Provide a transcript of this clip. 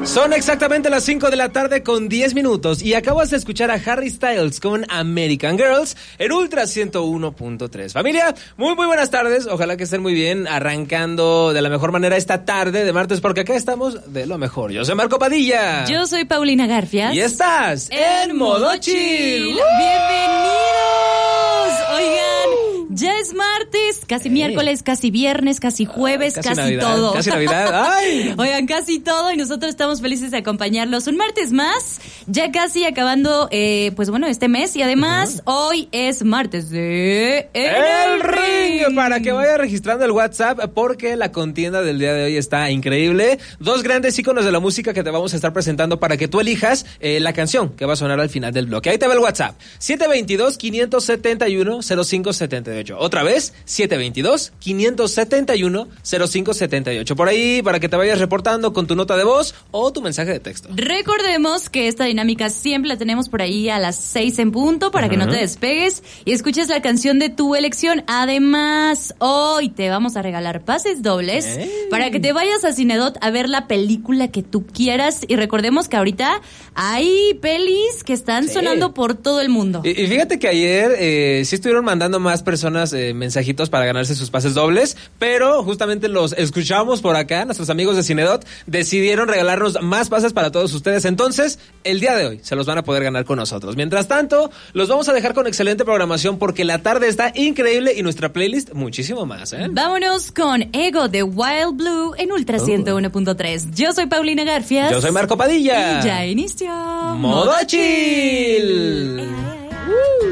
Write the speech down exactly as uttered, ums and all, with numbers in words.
Son exactamente las cinco de la tarde con diez minutos y acabas de escuchar a Harry Styles con American Girls en Ultra ciento uno punto tres. Familia, muy muy buenas tardes, ojalá que estén muy bien, arrancando de la mejor manera esta tarde de martes, porque acá estamos de lo mejor. Yo soy Marco Padilla. Yo soy Paulina Garfias. Y estás en, en Modo Chill. Chill. ¡Bienvenidos! Oigan, ya es martes, casi hey. miércoles, casi viernes, casi jueves, casi, casi Navidad, todo. Casi Navidad, ¡ay! Oigan, casi todo y nosotros estamos felices de acompañarlos un martes más, ya casi acabando, eh, pues bueno, este mes y además uh-huh. hoy es martes de El, el ring. ring. Para que vaya registrando el WhatsApp porque la contienda del día de hoy está increíble. Dos grandes íconos de la música que te vamos a estar presentando para que tú elijas eh, la canción que va a sonar al final del bloque. Ahí te va el WhatsApp, siete dos dos, cinco siete uno, cero cinco siete ocho. Otra vez, siete dos dos, cinco siete uno, cero cinco siete ocho. Por ahí, para que te vayas reportando con tu nota de voz o tu mensaje de texto. Recordemos que esta dinámica siempre la tenemos por ahí a las seis en punto para uh-huh. que no te despegues y escuches la canción de tu elección. Además, hoy te vamos a regalar pases dobles hey. para que te vayas a Cinedot a ver la película que tú quieras. Y recordemos que ahorita hay pelis que están sí. sonando por todo el mundo. Y, y fíjate que ayer eh, sí estuvieron mandando más personas eh, mensajitos para ganarse sus pases dobles, pero justamente los escuchamos por acá, nuestros amigos de Cinedot decidieron regalarnos más pases para todos ustedes. Entonces, el día de hoy se los van a poder ganar con nosotros. Mientras tanto, los vamos a dejar con excelente programación porque la tarde está increíble y nuestra playlist muchísimo más, ¿eh? Vámonos con Ego de Wild Blue en Ultra uh. ciento uno punto tres. Yo soy Paulina Garfias. Yo soy Marco Padilla. Y ya inició Modo Chill. Ay, ay, ay. Uh.